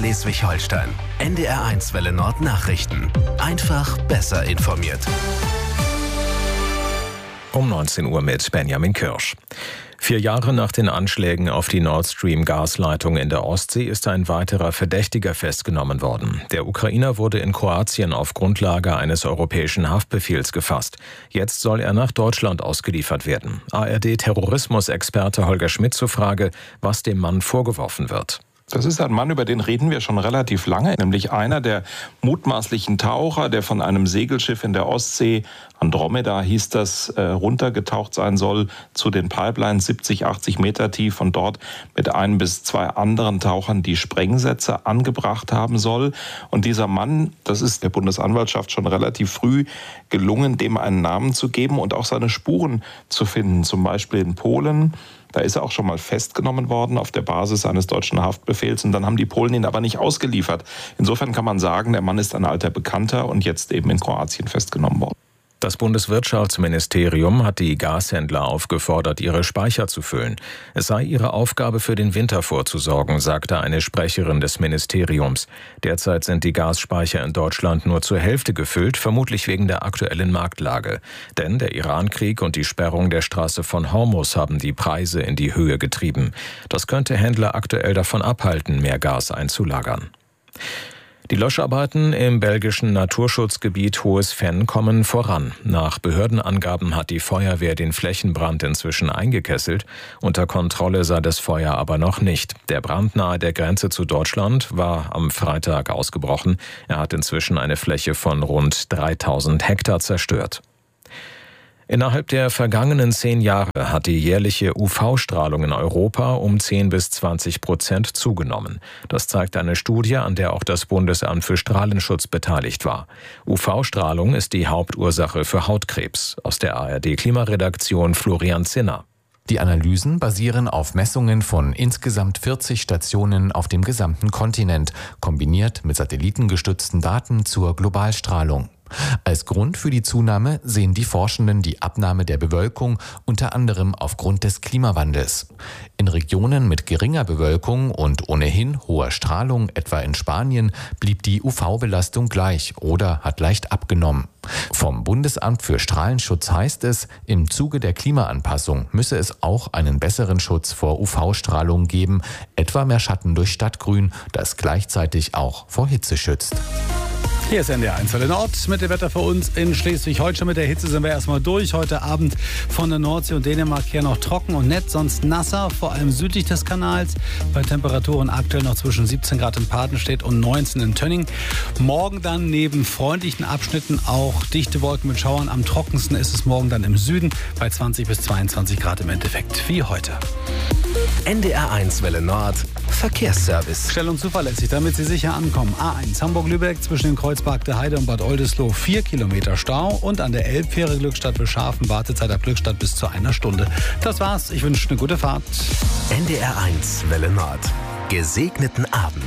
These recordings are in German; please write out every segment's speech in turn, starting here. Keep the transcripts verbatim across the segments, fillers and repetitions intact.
Schleswig-Holstein. N D R eins Welle Nord Nachrichten. Einfach besser informiert. Um neunzehn Uhr mit Benjamin Kirsch. Vier Jahre nach den Anschlägen auf die Nord Stream-Gasleitung in der Ostsee ist ein weiterer Verdächtiger festgenommen worden. Der Ukrainer wurde in Kroatien auf Grundlage eines europäischen Haftbefehls gefasst. Jetzt soll er nach Deutschland ausgeliefert werden. A R D-Terrorismusexperte Holger Schmidt zur Frage, was dem Mann vorgeworfen wird. Das ist ein Mann, über den reden wir schon relativ lange, nämlich einer der mutmaßlichen Taucher, der von einem Segelschiff in der Ostsee, Andromeda hieß das, äh, runtergetaucht sein soll zu den Pipelines, siebzig, achtzig Meter tief, und dort mit ein bis zwei anderen Tauchern die Sprengsätze angebracht haben soll. Und dieser Mann, das ist der Bundesanwaltschaft schon relativ früh gelungen, dem einen Namen zu geben und auch seine Spuren zu finden, zum Beispiel in Polen. Da ist er auch schon mal festgenommen worden auf der Basis eines deutschen Haftbefehls, und dann haben die Polen ihn aber nicht ausgeliefert. Insofern kann man sagen, der Mann ist ein alter Bekannter und jetzt eben in Kroatien festgenommen worden. Das Bundeswirtschaftsministerium hat die Gashändler aufgefordert, ihre Speicher zu füllen. Es sei ihre Aufgabe, für den Winter vorzusorgen, sagte eine Sprecherin des Ministeriums. Derzeit sind die Gasspeicher in Deutschland nur zur Hälfte gefüllt, vermutlich wegen der aktuellen Marktlage. Denn der Irankrieg und die Sperrung der Straße von Hormuz haben die Preise in die Höhe getrieben. Das könnte Händler aktuell davon abhalten, mehr Gas einzulagern. Die Löscharbeiten im belgischen Naturschutzgebiet Hohes Venn kommen voran. Nach Behördenangaben hat die Feuerwehr den Flächenbrand inzwischen eingekesselt. Unter Kontrolle sei das Feuer aber noch nicht. Der Brand nahe der Grenze zu Deutschland war am Freitag ausgebrochen. Er hat inzwischen eine Fläche von rund dreitausend Hektar zerstört. Innerhalb der vergangenen zehn Jahre hat die jährliche U V-Strahlung in Europa um zehn bis zwanzig Prozent zugenommen. Das zeigt eine Studie, an der auch das Bundesamt für Strahlenschutz beteiligt war. U V-Strahlung ist die Hauptursache für Hautkrebs. Aus der A R D-Klimaredaktion Florian Zinner. Die Analysen basieren auf Messungen von insgesamt vierzig Stationen auf dem gesamten Kontinent, kombiniert mit satellitengestützten Daten zur Globalstrahlung. Als Grund für die Zunahme sehen die Forschenden die Abnahme der Bewölkung, unter anderem aufgrund des Klimawandels. In Regionen mit geringer Bewölkung und ohnehin hoher Strahlung, etwa in Spanien, blieb die U V-Belastung gleich oder hat leicht abgenommen. Vom Bundesamt für Strahlenschutz heißt es, im Zuge der Klimaanpassung müsse es auch einen besseren Schutz vor U V-Strahlung geben, etwa mehr Schatten durch Stadtgrün, das gleichzeitig auch vor Hitze schützt. Hier ist N D R eins Welle Nord mit dem Wetter für uns in Schleswig-Holstein. Mit der Hitze sind wir erstmal durch. Heute Abend von der Nordsee und Dänemark her noch trocken und nett, sonst nasser, vor allem südlich des Kanals. Bei Temperaturen aktuell noch zwischen siebzehn Grad in Patenstedt und neunzehn in Tönning. Morgen dann neben freundlichen Abschnitten auch dichte Wolken mit Schauern. Am trockensten ist es morgen dann im Süden bei zwanzig bis zweiundzwanzig Grad im Endeffekt, wie heute. N D R eins Welle Nord Verkehrsservice. Schnell und zuverlässig, damit Sie sicher ankommen. A eins Hamburg-Lübeck zwischen dem Kreuzberg der Heide und Bad Oldesloe vier Kilometer Stau und an der Elbfähre Glückstadt Wilschafen Wartezeit ab Glückstadt bis zu einer Stunde. Das war's. Ich wünsche eine gute Fahrt. N D R eins Welle Nord. Gesegneten Abend.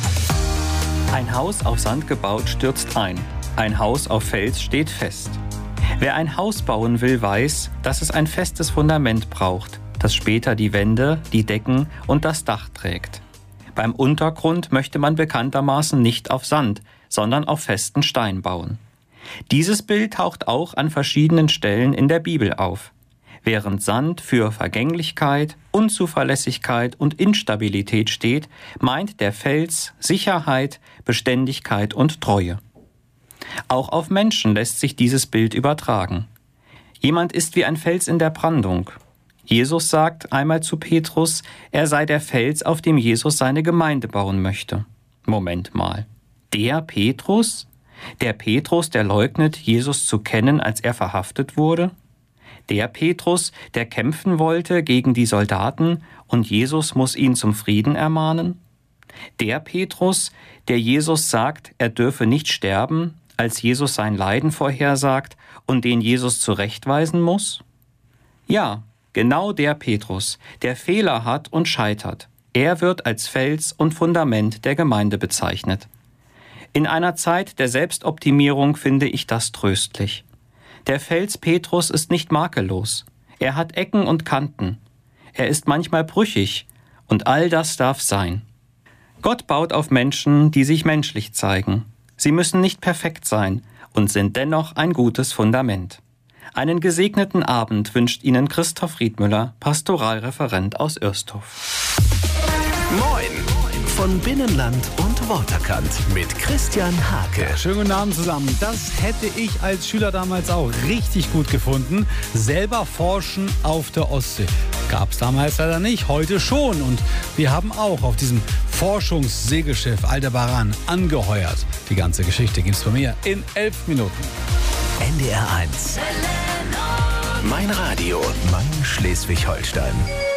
Ein Haus auf Sand gebaut stürzt ein. Ein Haus auf Fels steht fest. Wer ein Haus bauen will, weiß, dass es ein festes Fundament braucht, das später die Wände, die Decken und das Dach trägt. Beim Untergrund möchte man bekanntermaßen nicht auf Sand, sondern auf festen Stein bauen. Dieses Bild taucht auch an verschiedenen Stellen in der Bibel auf. Während Sand für Vergänglichkeit, Unzuverlässigkeit und Instabilität steht, meint der Fels Sicherheit, Beständigkeit und Treue. Auch auf Menschen lässt sich dieses Bild übertragen. Jemand ist wie ein Fels in der Brandung. Jesus sagt einmal zu Petrus, er sei der Fels, auf dem Jesus seine Gemeinde bauen möchte. Moment mal, der Petrus? Der Petrus, der leugnet, Jesus zu kennen, als er verhaftet wurde? Der Petrus, der kämpfen wollte gegen die Soldaten und Jesus muss ihn zum Frieden ermahnen? Der Petrus, der Jesus sagt, er dürfe nicht sterben, als Jesus sein Leiden vorhersagt und den Jesus zurechtweisen muss? Ja, genau der Petrus, der Fehler hat und scheitert. Er wird als Fels und Fundament der Gemeinde bezeichnet. In einer Zeit der Selbstoptimierung finde ich das tröstlich. Der Fels Petrus ist nicht makellos. Er hat Ecken und Kanten. Er ist manchmal brüchig und all das darf sein. Gott baut auf Menschen, die sich menschlich zeigen. Sie müssen nicht perfekt sein und sind dennoch ein gutes Fundament. Einen gesegneten Abend wünscht Ihnen Christoph Riedmüller, Pastoralreferent aus Ürstorf. Moin von Binnenland und Waterkant mit Christian Hake. Schönen guten Abend zusammen. Das hätte ich als Schüler damals auch richtig gut gefunden. Selber forschen auf der Ostsee. Gab es damals leider nicht, heute schon. Und wir haben auch auf diesem Forschungssegelschiff Aldebaran angeheuert. Die ganze Geschichte gibt's bei mir in elf Minuten. N D R eins. Mein Radio, mein Schleswig-Holstein.